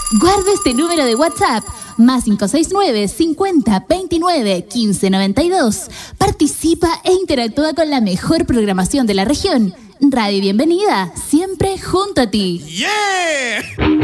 Guarda este número de WhatsApp, más 569 50 29 15 92. Participa e interactúa con la mejor programación de la región. Radio Bienvenida, siempre junto a ti. ¡Yeah!